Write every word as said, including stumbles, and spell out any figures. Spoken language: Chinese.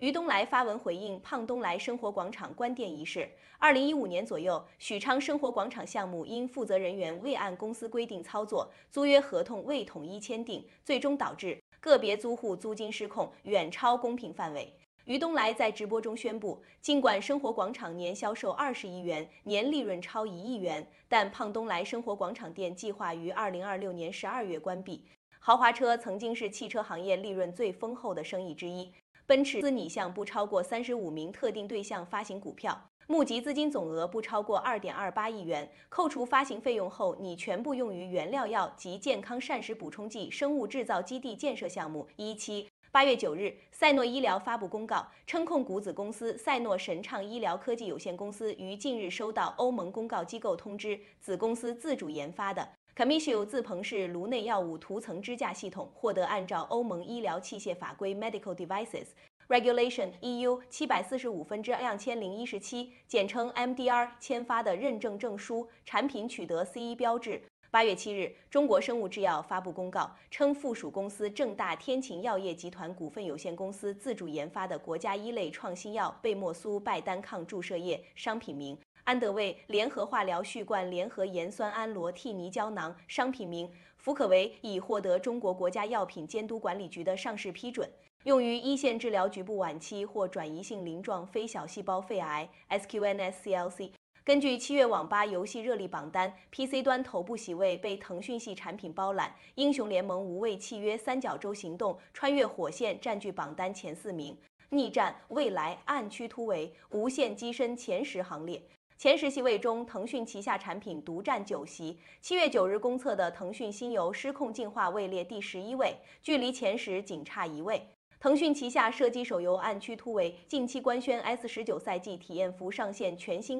于东来发文回应胖东来生活广场关店一事。二零一五年左右，许昌生活广场项目因负责人员未按公司规定操作，租约合同未统一签订，最终导致个别租户租金失控，远超公平范围。于东来在直播中宣布，尽管生活广场年销售二十亿元，年利润超一亿元，但胖东来生活广场店计划于二零二六年十二月关闭。豪华车曾经是汽车行业利润最丰厚的生意之一。奔驰拟向不超过三十五名特定对象发行股票，募集资金总额不超过二点二八亿元，扣除发行费用后，拟全部用于原料药及健康膳食补充剂生物制造基地建设项目。一期八月九日，赛诺医疗发布公告，称控股子公司赛诺神畅医疗科技有限公司于近日收到欧盟公告机构通知，子公司自主研发的 Commissio 自鹏式颅内药物涂层支架系统获得按照欧盟医疗器械法规 Medical Devices Regulation E U 七百四十五分之两千零一十七，简称 M D R 签发的认证证书，产品取得 C E 标志。八月七日，中国生物制药发布公告，称附属公司正大天晴药业集团股份有限公司自主研发的国家一类创新药贝莫苏拜单抗注射液商品名安德卫联合化疗续罐联合盐酸氨罗替尼胶囊商品名福可维已获得中国国家药品监督管理局的上市批准，用于一线治疗局部晚期或转移性鳞状非小细胞肺癌 S Q N S C L C。根据七月网吧游戏热力榜单 ，P C 端头部席位被腾讯系产品包揽，英雄联盟无畏契约三角洲行动、穿越火线占据榜单前四名，逆战、未来、暗区突围、无限跻身前十行列。前十席位中，腾讯旗下产品独占九席。七月九日公测的腾讯新游《失控进化》位列第十一位，距离前十仅差一位。腾讯旗下射击手游《暗区突围》近期官宣 S 十九赛季体验服上线全新